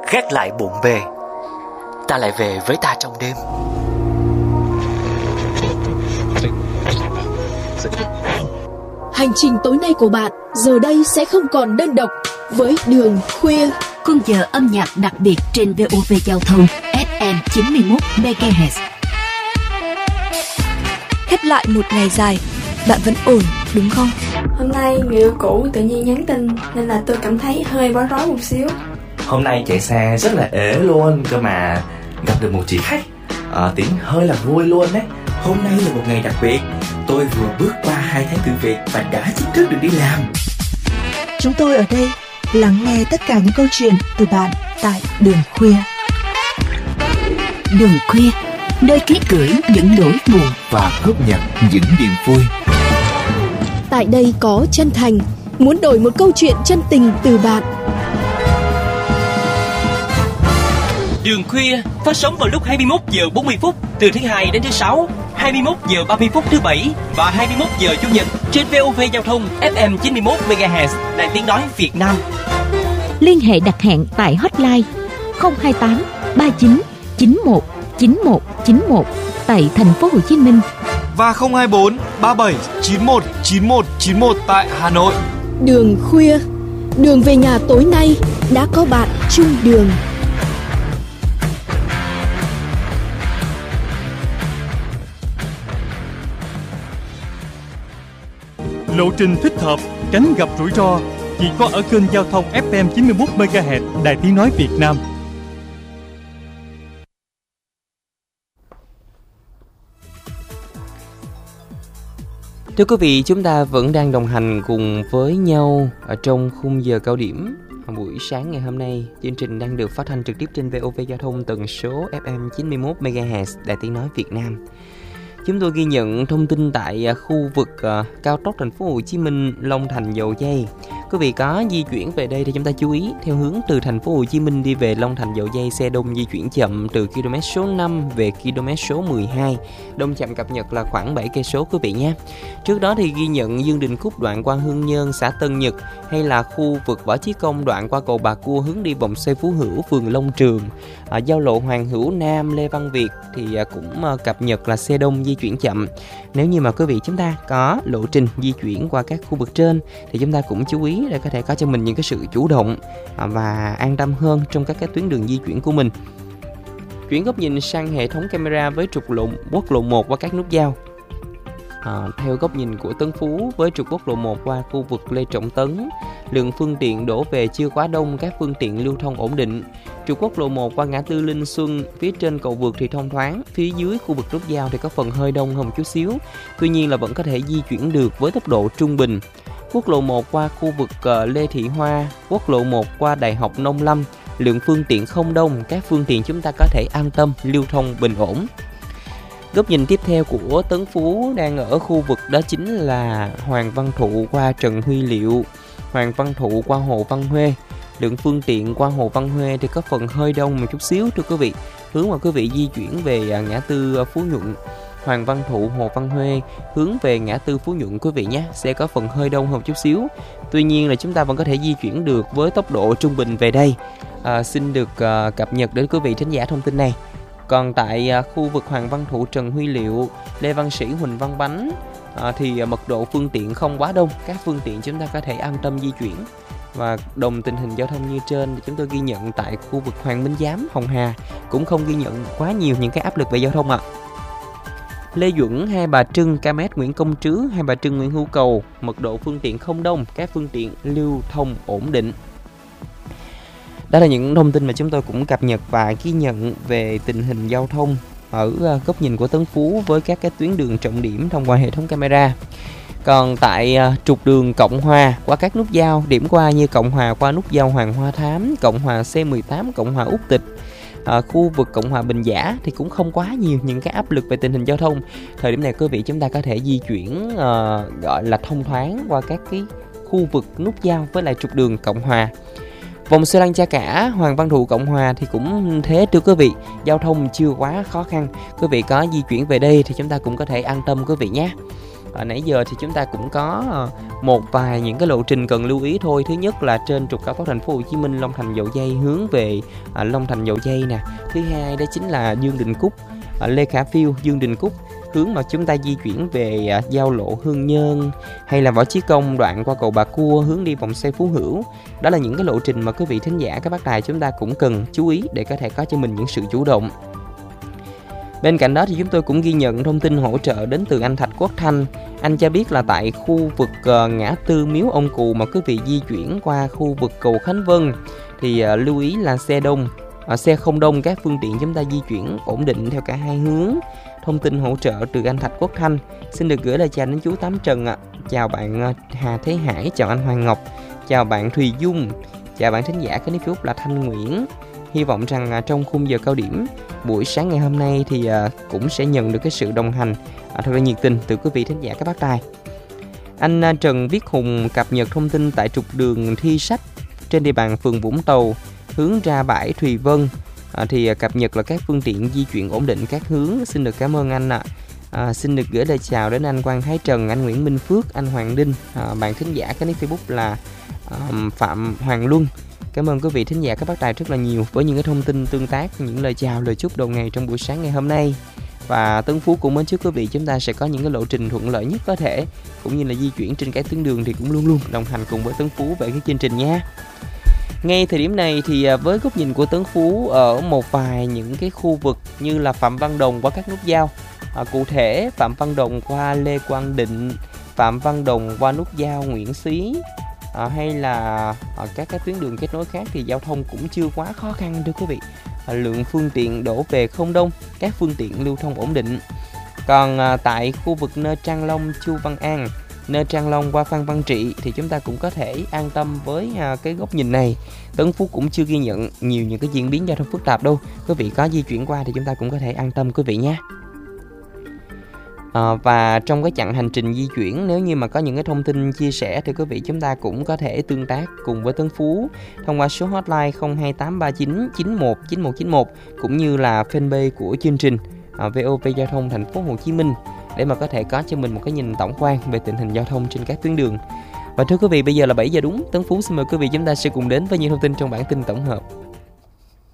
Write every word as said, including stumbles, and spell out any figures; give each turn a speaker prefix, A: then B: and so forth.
A: gác lại bộn bề, ta lại về với ta trong đêm.
B: Hành trình tối nay của bạn giờ đây sẽ không còn đơn độc với Đường Khuya.
C: Khung giờ âm nhạc đặc biệt trên vê o vê Giao thông ép em chín mươi mốt mê ga héc.
D: Khép lại một ngày dài, bạn vẫn ổn đúng không?
E: Hôm nay người yêu cũ tự nhiên nhắn tin nên là tôi cảm thấy hơi bối rối một xíu.
F: Hôm nay chạy xe rất là ế luôn, cơ mà gặp được một chị khách à, tính hơi là vui luôn đấy.
G: Hôm nay là một ngày đặc biệt, tôi vừa bước qua hai tháng thử việc và đã chính thức được đi làm.
H: Chúng tôi ở đây lắng nghe tất cả những câu chuyện từ bạn tại Đường Khuya.
C: Đường Khuya, nơi ký gửi những nỗi buồn
G: và góp nhặt những niềm vui.
B: Tại đây có chân thành, muốn đổi một câu chuyện chân tình từ bạn.
I: Đường Khuya phát sóng vào lúc hai mươi mốt giờ bốn mươi phút từ thứ hai đến thứ sáu, hai mươi mốt giờ ba mươi phút thứ bảy và hai mươi mốt giờ chủ nhật trên vê o vê Giao thông ép em chín mươi mốt mê ga héc, Đài Tiếng nói Việt Nam.
C: Liên hệ đặt hẹn tại hotline không hai tám ba chín chín một chín một chín một tại thành phố Hồ Chí Minh
J: và không hai bốn ba bảy chín một chín một chín một tại Hà Nội.
B: Đường Khuya, đường về nhà tối nay đã có bạn chung đường.
K: Lộ trình thích hợp, tránh gặp rủi ro chỉ có ở kênh Giao thông ép em chín mươi mốt mê ga héc, Đài Tiếng nói Việt Nam.
L: Thưa quý vị, chúng ta vẫn đang đồng hành cùng với nhau ở trong khung giờ cao điểm buổi sáng ngày hôm nay. Chương trình đang được phát thanh trực tiếp trên vê o vê Giao thông tần số ép em chín mươi mốt mê ga héc, Đài Tiếng nói Việt Nam. Chúng tôi ghi nhận thông tin tại khu vực uh, cao tốc thành phố Hồ Chí Minh Long Thành Dầu Giây. Quý vị có di chuyển về đây thì chúng ta chú ý theo hướng từ thành phố Hồ Chí Minh đi về Long Thành Dầu Giây, xe đông di chuyển chậm từ km số năm về km số mười hai. Đông chậm cập nhật là khoảng bảy cây số quý vị nhé. Trước đó thì ghi nhận Dương Đình Khúc đoạn qua Hương Nhơn, xã Tân Nhật, hay là khu vực Võ Chí Công đoạn qua cầu Bà Cua hướng đi vòng xoay Phú Hữu, phường Long Trường. À, giao lộ Hoàng Hữu Nam, Lê Văn Việt thì à, cũng à, cập nhật là xe đông di chuyển chậm. Nếu như mà quý vị chúng ta có lộ trình di chuyển qua các khu vực trên thì chúng ta cũng chú ý để có thể có cho mình những cái sự chủ động và an tâm hơn trong các cái tuyến đường di chuyển của mình. Chuyển góc nhìn sang hệ thống camera với trục lộ quốc lộ một qua các nút giao. À, theo góc nhìn của Tân Phú với trục quốc lộ một qua khu vực Lê Trọng Tấn, lượng phương tiện đổ về chưa quá đông, các phương tiện lưu thông ổn định. Trục quốc lộ một qua ngã tư Linh Xuân, phía trên cầu vượt thì thông thoáng, phía dưới khu vực nút giao thì có phần hơi đông hơn một chút xíu. Tuy nhiên là vẫn có thể di chuyển được với tốc độ trung bình. Quốc lộ một qua khu vực Lê Thị Hoa, quốc lộ một qua Đại học Nông Lâm, lượng phương tiện không đông, các phương tiện chúng ta có thể an tâm lưu thông bình ổn. Góc nhìn tiếp theo của Tấn Phú đang ở khu vực đó chính là Hoàng Văn Thụ qua Trần Huy Liệu, Hoàng Văn Thụ qua Hồ Văn Huê. Lượng phương tiện qua Hồ Văn Huê thì có phần hơi đông một chút xíu thưa quý vị. Hướng mà quý vị di chuyển về ngã tư Phú Nhuận, Hoàng Văn Thụ, Hồ Văn Huê, hướng về ngã tư Phú Nhuận quý vị nhé, sẽ có phần hơi đông hơn một chút xíu. Tuy nhiên là chúng ta vẫn có thể di chuyển được với tốc độ trung bình về đây. À, xin được uh, cập nhật đến quý vị thính giả thông tin này. Còn tại uh, khu vực Hoàng Văn Thụ, Trần Huy Liệu, Lê Văn Sĩ, Huỳnh Văn Bánh uh, thì uh, mật độ phương tiện không quá đông, các phương tiện chúng ta có thể an tâm di chuyển. Và đồng tình hình giao thông như trên thì chúng tôi ghi nhận tại khu vực Hoàng Minh Giám, Hồng Hà cũng không ghi nhận quá nhiều những cái áp lực về giao thông ạ. À. Lê Duẩn, Hai Bà Trưng, Ca Mét, Nguyễn Công Trứ, Hai Bà Trưng, Nguyễn Hữu Cầu, mật độ phương tiện không đông, các phương tiện lưu thông ổn định. Đó là những thông tin mà chúng tôi cũng cập nhật và ghi nhận về tình hình giao thông ở góc nhìn của Tấn Phú với các cái tuyến đường trọng điểm thông qua hệ thống camera. Còn tại uh, trục đường Cộng Hòa qua các nút giao, điểm qua như Cộng Hòa qua nút giao Hoàng Hoa Thám, Cộng Hòa C mười tám, Cộng Hòa Úc Tịch, uh, khu vực Cộng Hòa Bình Giả thì cũng không quá nhiều những cái áp lực về tình hình giao thông. Thời điểm này quý vị chúng ta có thể di chuyển uh, gọi là thông thoáng qua các cái khu vực nút giao với lại trục đường Cộng Hòa. Vòng xoay Lăng Cha Cả, Hoàng Văn Thụ, Cộng Hòa thì cũng thế thưa quý vị, giao thông chưa quá khó khăn. Quý vị có di chuyển về đây thì chúng ta cũng có thể an tâm quý vị nhé. À, nãy giờ thì chúng ta cũng có một vài những cái lộ trình cần lưu ý thôi. Thứ nhất là trên trục cao tốc Thành phố Hồ Chí Minh Long Thành Dầu Giây hướng về à, Long Thành Dầu Giây nè. Thứ hai đó chính là Dương Đình Cúc, à, Lê Khả Phiêu, Dương Đình Cúc hướng mà chúng ta di chuyển về à, giao lộ Hương Nhơn, hay là Võ Chí Công đoạn qua cầu Bà Cua hướng đi vòng xoay Phú Hữu. Đó là những cái lộ trình mà quý vị thính giả các bác tài chúng ta cũng cần chú ý để có thể có cho mình những sự chủ động. Bên cạnh đó thì chúng tôi cũng ghi nhận thông tin hỗ trợ đến từ anh Thạch Quốc Thanh. Anh cho biết là tại khu vực uh, ngã tư Miếu Ông Cù mà quý vị di chuyển qua khu vực cầu Khánh Vân thì uh, lưu ý là xe đông, uh, xe không đông, các phương tiện chúng ta di chuyển ổn định theo cả hai hướng. Thông tin hỗ trợ từ anh Thạch Quốc Thanh. Xin được gửi lời chào đến chú Tám Trần ạ. À. Chào bạn uh, Hà Thế Hải, chào anh Hoàng Ngọc, chào bạn Thùy Dung, chào bạn thính giả có nick Facebook là Thanh Nguyễn. Hy vọng rằng uh, trong khung giờ cao điểm buổi sáng ngày hôm nay thì uh, cũng sẽ nhận được cái sự đồng hành uh, thật là nhiệt tình từ quý vị thính giả các bác tài. Anh uh, Trần Viết Hùng cập nhật thông tin tại trục đường Thi Sách trên địa bàn phường Vũng Tàu hướng ra bãi Thùy Vân uh, thì uh, cập nhật là các phương tiện di chuyển ổn định các hướng. Xin được cảm ơn anh ạ. À, xin được gửi lời chào đến anh Quang Thái Trần, anh Nguyễn Minh Phước, anh Hoàng Đinh, uh, bạn thính giả có nick Facebook là uh, Phạm Hoàng Luân. Cảm ơn quý vị thính giả các bác tài rất là nhiều với những cái thông tin tương tác, những lời chào, lời chúc đầu ngày trong buổi sáng ngày hôm nay. Và Tân Phú cũng mến chúc quý vị chúng ta sẽ có những cái lộ trình thuận lợi nhất có thể, cũng như là di chuyển trên cái tuyến đường thì cũng luôn luôn đồng hành cùng với Tân Phú về cái chương trình nha. Ngay thời điểm này thì với góc nhìn của Tấn Phú ở một vài những cái khu vực như là Phạm Văn Đồng qua các nút giao, à, cụ thể Phạm Văn Đồng qua Lê Quang Định, Phạm Văn Đồng qua nút giao Nguyễn Xí, À, hay là à, các cái tuyến đường kết nối khác thì giao thông cũng chưa quá khó khăn thưa quý vị. À, lượng phương tiện đổ về không đông, các phương tiện lưu thông ổn định. Còn à, tại khu vực Nơ Trang Long, Chu Văn An, Nơ Trang Long qua Phan Văn Trị thì chúng ta cũng có thể an tâm với à, cái góc nhìn này. Tấn Phú cũng chưa ghi nhận nhiều những cái diễn biến giao thông phức tạp đâu. Quý vị có di chuyển qua thì chúng ta cũng có thể an tâm quý vị nhé. À, và trong cái chặng hành trình di chuyển, nếu như mà có những cái thông tin chia sẻ thì quý vị chúng ta cũng có thể tương tác cùng với Tấn Phú thông qua số hotline không hai tám ba chín chín một chín một chín một cũng như là fanpage của chương trình à, vê o vê Giao thông Thành phố Hồ Chí Minh để mà có thể có cho mình một cái nhìn tổng quan về tình hình giao thông trên các tuyến đường. Và thưa quý vị, bây giờ là bảy giờ đúng, Tấn Phú xin mời quý vị chúng ta sẽ cùng đến với những thông tin trong bản tin tổng hợp.